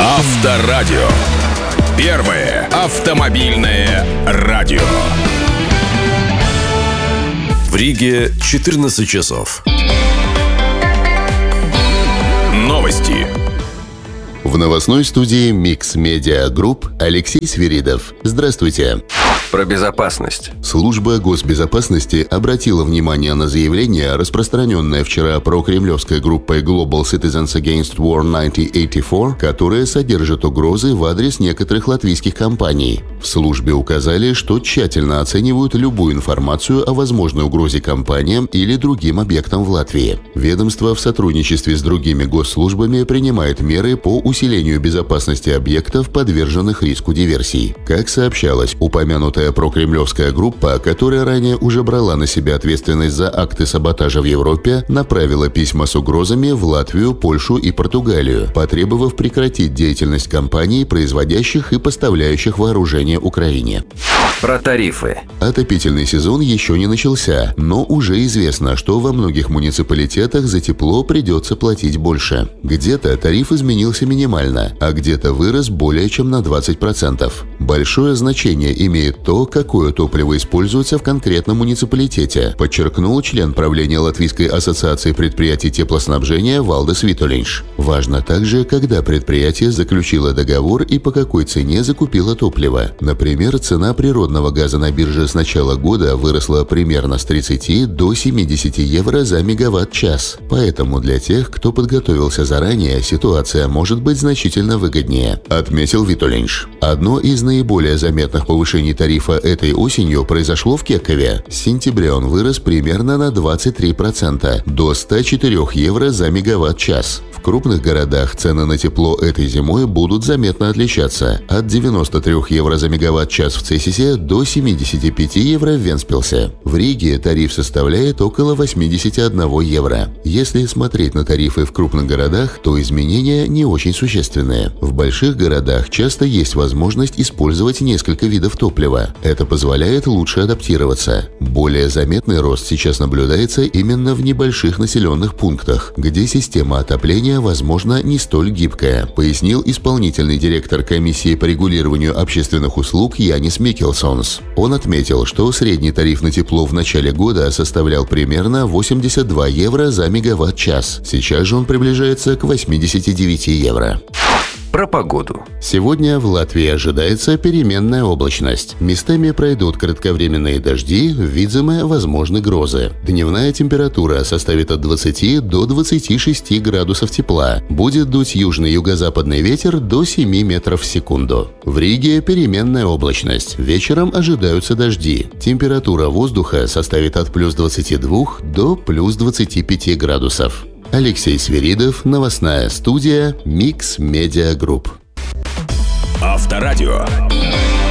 Авторадио. Первое автомобильное радио. В Риге 14 часов. Новости. В новостной студии Mix Media Group Алексей Свиридов. Здравствуйте. Про безопасность. Служба госбезопасности обратила внимание на заявление, распространенное вчера прокремлевской группой Global Citizens Against War 1984, которое содержит угрозы в адрес некоторых латвийских компаний. В службе указали, что тщательно оценивают любую информацию о возможной угрозе компаниям или другим объектам в Латвии. Ведомство в сотрудничестве с другими госслужбами принимает меры по усилению безопасности объектов, подверженных риску диверсий. Как сообщалось, упомянутая прокремлевская группа, которая ранее уже брала на себя ответственность за акты саботажа в Европе, направила письма с угрозами в Латвию, Польшу и Португалию, потребовав прекратить деятельность компаний, производящих и поставляющих вооружение Украине. Про тарифы. Отопительный сезон еще не начался, но уже известно, что во многих муниципалитетах за тепло придется платить больше. Где-то тариф изменился минимально, а где-то вырос более чем на 20%. Большое значение имеет то, какое топливо используется в конкретном муниципалитете, подчеркнул член правления Латвийской ассоциации предприятий теплоснабжения Валдис Витолинш. Важно также, когда предприятие заключило договор и по какой цене закупило топливо. Например, цена природного газа на бирже с начала года выросла примерно с 30 до 70 евро за мегаватт-час. Поэтому для тех, кто подготовился заранее, ситуация может быть значительно выгоднее, отметил Витолинш. Одно из наиболее заметных повышений тарифа этой осенью произошло в Кекове. С сентября он вырос примерно на 23%, до 104 евро за мегаватт-час. В крупных городах цены на тепло этой зимой будут заметно отличаться – от 93 евро за мегаватт-час в Цесисе до 75 евро в Вентспилсе. В Риге тариф составляет около 81 евро. Если смотреть на тарифы в крупных городах, то изменения не очень существенные. В больших городах часто есть возможность использовать несколько видов топлива. Это позволяет лучше адаптироваться. Более заметный рост сейчас наблюдается именно в небольших населенных пунктах, где система отопления, возможно, не столь гибкая, пояснил исполнительный директор комиссии по регулированию общественных услуг Янис Микелсонс. Он отметил, что средний тариф на тепло в начале года составлял примерно 82 евро за мегаватт-час. Сейчас же он приближается к 89 евро. Про погоду. Сегодня в Латвии ожидается переменная облачность. Местами пройдут кратковременные дожди, в Видземе возможны грозы. Дневная температура составит от 20 до 26 градусов тепла. Будет дуть южный юго-западный ветер до 7 метров в секунду. В Риге переменная облачность. Вечером ожидаются дожди. Температура воздуха составит от плюс 22 до плюс 25 градусов. Алексей Свиридов, новостная студия Mix Media Group. Авторадио.